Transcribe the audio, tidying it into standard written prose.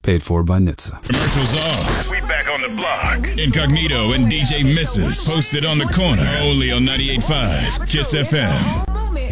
Paid for by NHTSA. Commercials off. We back on the block. Incognito and DJ Misses posted on the corner. Only on 98.5 KISS FM.